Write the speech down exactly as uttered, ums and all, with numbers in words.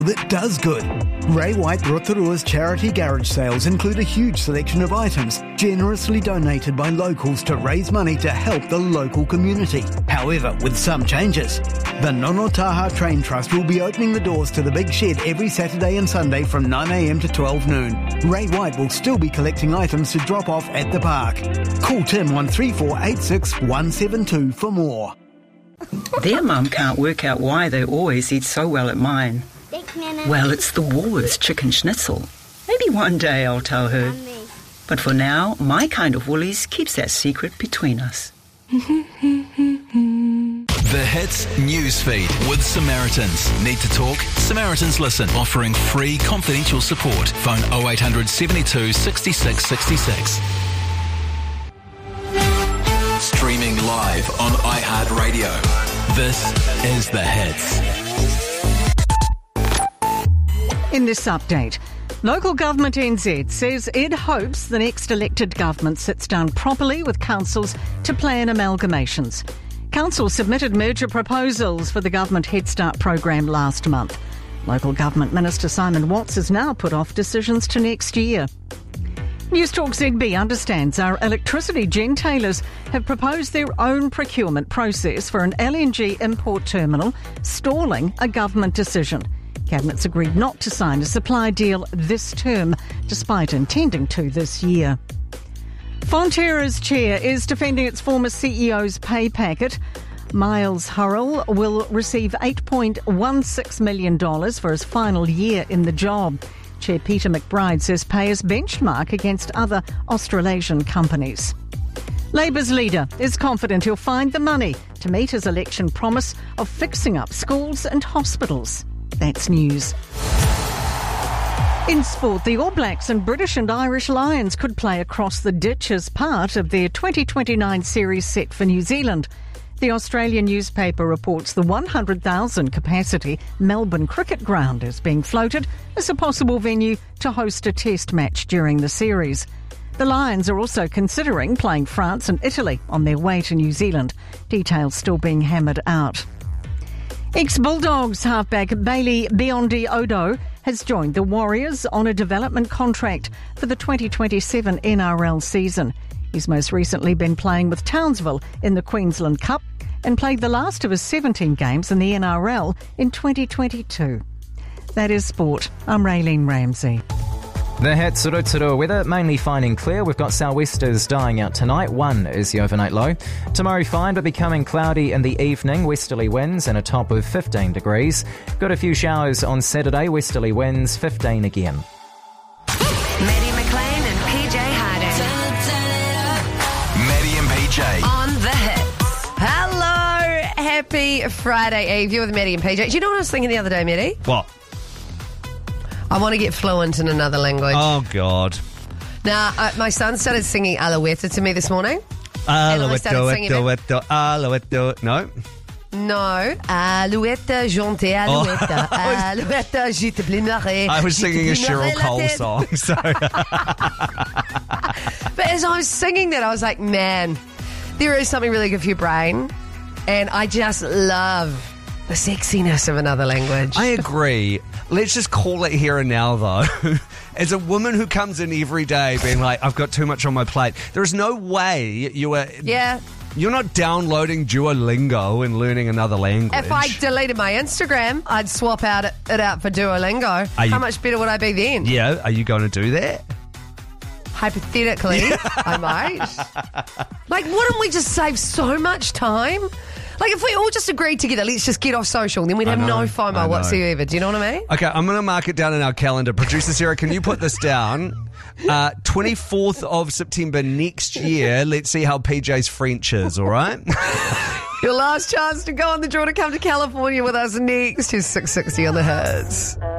that does good. Ray White Rotorua's charity garage sales include a huge selection of items generously donated by locals to raise money to help the local community. However, with some changes. The Nonotaha Train Trust will be opening the doors to the big shed every Saturday and Sunday from nine a m to twelve noon. Ray White will still be collecting items to drop off at the park. Call Tim on three four eight six one seven two for more. Their mum can't work out why they always eat so well at mine. Well, it's the Woolworths chicken schnitzel. Maybe one day I'll tell her. But for now, my kind of Woolies keeps that secret between us. The Hits Newsfeed with Samaritans. Need to talk? Samaritans Listen, offering free confidential support. Phone oh eight hundred seventy-two sixty-six sixty-six. Streaming live on iHeartRadio. This is The Hits. In this update, local government N Z says it hopes the next elected government sits down properly with councils to plan amalgamations. Council submitted merger proposals for the government Head Start program last month. Local Government Minister Simon Watts has now put off decisions to next year. Newstalk Z B understands our electricity gentailers have proposed their own procurement process for an L N G import terminal, stalling a government decision. Cabinet's agreed not to sign a supply deal this term, despite intending to this year. Fonterra's chair is defending its former C E O's pay packet. Miles Hurrell will receive eight point one six million dollars for his final year in the job. Chair Peter McBride says pay is benchmark against other Australasian companies. Labour's leader is confident he'll find the money to meet his election promise of fixing up schools and hospitals. That's news. In sport, the All Blacks and British and Irish Lions could play across the ditch as part of their twenty twenty-nine series set for New Zealand. The Australian newspaper reports the one hundred thousand capacity Melbourne Cricket Ground is being floated as a possible venue to host a test match during the series. The Lions are also considering playing France and Italy on their way to New Zealand. Details still being hammered out. Ex-Bulldogs halfback Bailey Biondi Odo has joined the Warriors on a development contract for the twenty twenty-seven N R L season. He's most recently been playing with Townsville in the Queensland Cup and played the last of his seventeen games in the N R L in twenty twenty-two. That is sport. I'm Raylene Ramsey. The Hits Rotorua weather, mainly fine and clear. We've got sou'westers dying out tonight. One is the overnight low. Tomorrow fine, but becoming cloudy in the evening. Westerly winds and a top of fifteen degrees. Got a few showers on Saturday. Westerly winds, fifteen again. Maddie McLean and P J Harding. Maddie and P J. On The Hits. Hello. Happy Friday Eve. You're with Maddie and P J. Do you know what I was thinking the other day, Maddie? What? I want to get fluent in another language. Oh, God. Now, uh, my son started singing Alouetta to me this morning. Alouetta, Alouetta, Alouetta. No? No. Alouetta, jonte, Alouetta. Oh. Alouetta, je te plaimerai. I was singing a Cheryl Cole song, so... But as I was singing that, I was like, man, there is something really good for your brain. And I just love the sexiness of another language. I agree. Let's just call it here and now, though. As a woman who comes in every day being like, I've got too much on my plate, there is no way you are... Yeah. You're not downloading Duolingo and learning another language. If I deleted my Instagram, I'd swap out it, it out for Duolingo. How you, much better would I be then? Yeah, are you going to do that? Hypothetically, I might. Like, wouldn't we just save so much time? Like, if we all just agreed together, let's just get off social, then we'd have know, no FOMO whatsoever. Do you know what I mean? Okay, I'm going to mark it down in our calendar. Producer Sarah, can you put this down? Uh, twenty-fourth of September next year. Let's see how P J's French is, all right? Your last chance to go on the draw to come to California with us next is six sixty on the Hits.